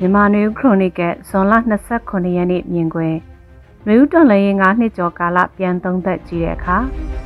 မြန်မာနွေဦးခရိုနီကယ်ဇွန်လ29ရက်နေ့မြင်ကွယ်နွေဦးတော်လှန်ရေး9နှစ်ကျော်ကာလပြန်သုံးသက်ကြည့်တဲ့အခါ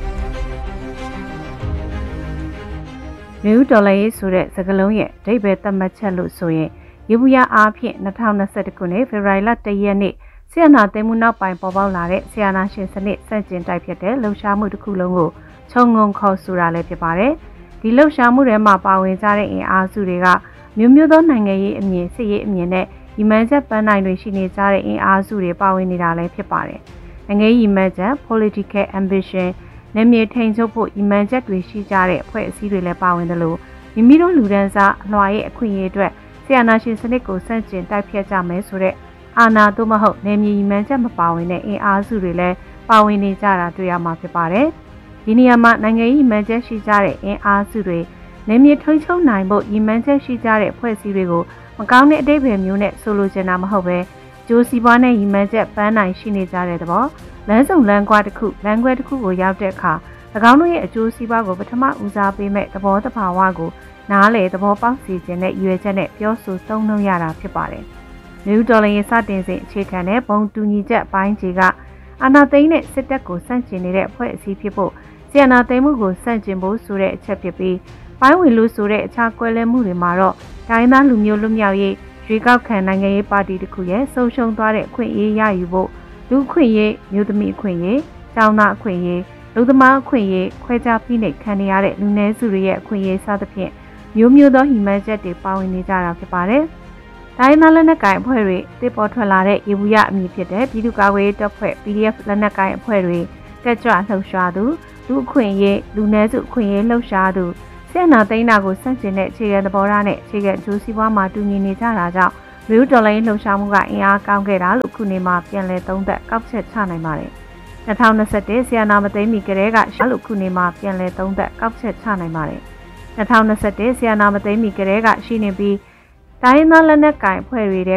နွေဦးတော်လှန်ရေးဆိုတဲ့စကားလုံးရဲ့အဓိပ္ပာယ်သတ်မှတ်ချက်လို့ဆိုရင်ယေဘုယျအားဖြင့်2021ခုနှစ်ဖေဖော်ဝါရီလ1ရက်နေ့ဆီယနာသိမ်းမှုနောက်ပိုင်းပေါ်ပေါက်လာတဲ့ဆီယနာရှင်စနစ်စန့်ကျင်တိုက်ဖြစ်တဲ့လှုပ်ရှားမှုတစ်ခုလုံးကိုခြုံငုံခေါ်ဆိုတာလည်းဖြစ်ပါတယ်။ဒီလှုပ်ရှားမှုတွေမှာပါဝင်ကြတဲ့အင်အားစုတွေကမျိုးမျိုးသောနိုင်ငံရေးအမြင်စစ်ရေးအမြင်နဲ့ရီမန်ချက်ပန်းနိုင်တွေရှိနေကြတဲ့အင်အားစုတွေပါဝင်နေတာလည်းဖြစ်ပါတယ်။နိုင်ငံရေးရီမန်ချက် political ambition နယ်မြေထိန်ချုပ်ဖို့ရီမန်ချက်တွေရှိကြတဲ့အဖွဲ့အစည်းတွေလည်းပါဝင်တယ်လို့မိမိတို့လူဒန်းစားအလွှာရဲ့အခွင့်အရေးအတွက်ဆီယနာရှင်စနစ်ကိုဆန့်ကျင်တိုက်ဖျက်ကြမယ်ဆိုတဲ့အာဏာသို့မဟုတ်နယ်မြေရီမန်ချက်မပါဝင်တဲ့အင်အားစုတွေလည်းပါဝင်နေကြတာတွေ့ရမှာဖြစ်ပါတယ်။ဒီနေရာမှာနိုင်ငံရေးရီမန်ချက်ရှိကြတဲ့အင်အားစုတွေနယ်မြေထိန်းချုပ်နိုင်ဖို့ရီမန်ချက်ရှိကြတဲ့ဖွဲ့စည်းတွေကိုမကောင်းတဲ့အတိတ်ပဲမျိုးနဲ့ဆိုလိုချင်တာမဟုတ်ပဲဂျိုးစီပွားနဲ့ရီမန်ချက်ပန်းနိုင်ရှိနေကြတဲ့သဘောလမ်းစုံလမ်းကွာတစ်ခုလမ်းခွဲတစ်ခုကိုရောက်တဲ့အခါ၎င်းတို့ရဲ့အကျိုးစီးပွားကိုပထမဦးစားပေးမဲ့သဘောတဘာဝကိုနားလေသဘောပေါက်စေခြင်းနဲ့ရွေချက်နဲ့ပြောဆိုသုံးနှုန်းရတာဖြစ်ပါတယ်။နယူးဒေါ်လာရဲ့စတင်စဉ်အခြေခံတဲ့ဘုံတူညီချက်ပိုင်းကြီးကအာဏာသိမ်းတဲ့စစ်တပ်ကိုဆန့်ကျင်နေတဲ့အဖွဲ့အစည်းဖြစ်ဖို့ဆီယနာသိမ်းမှုကိုဆန့်ကျင်ဖို့ဆိုတဲ့အချက်ဖြစ်ပြီးပိုင်းဝင်လို့ဆိုတဲ့အခြားကွဲလွဲမှုတွေမှာတော့ဒိုင်းသားလူမျိုးလွတ်မြောက်ရေးရွေးကောက်ခံနိုင်ငံရေးပါတီတစ်ခုရဲ့ဆုံးရှုံးသွားတဲ့အခွင့်အရေးရယူဖို့လူအခွင့်အရေးမျိုးသမီးအခွင့်အရေးကျောင်းသားအခွင့်အရေးလူသမားအခွင့်အရေးခွဲခြားဖိနှိပ်ခံရတဲ့လူနည်းစုတွေရဲ့အခွင့်အရေးစသဖြင့်မျိုးမျိုးသောဟိမန်ချက်တွေပါဝင်နေကြတာဖြစ်ပါတယ်။ဒိုင်းသားလက်နက်ကိုင်အဖွဲ့တွေတစ်ပေါ်ထွက်လာတဲ့ရေဘူးရအမည်ဖြစ်တဲ့ပြည်သူ့ကာကွယ်ရေးတပ်ဖွဲ့ PDF လက်နက်ကိုင်အဖွဲ့တွေတက်ကြွလှုပ်ရှားသူလူအခွင့်အရေးလူနည်းစုအခွင့်အရေးလှုပ်ရှားသူဆီယနာသိန်းနာကိုဆန့်ကျင်တဲ့အခြေခံသဘောထားနဲ့အခြေခံအကျိုးစီးပွားမှာတူညီနေကြတာကြောင့်နယူးဒေါ်လာလှုပ်ရှားမှုကအင်အားကောင်းခဲ့တာလို့ခုနေမှာပြန်လည်သုံးသပ်ကောက်ချက်ချနိုင်ပါတယ်။2021ဆီယနာမသိမ်းမီကတည်းကရှာလို့ခုနေမှာပြန်လည်သုံးသပ်ကောက်ချက်ချနိုင်ပါတယ်။2021ဆီယနာမသိမ်းမီကတည်းကရှိနေပြီးတိုင်းသားလက်နက်ကိုင်အဖွဲ့တွေ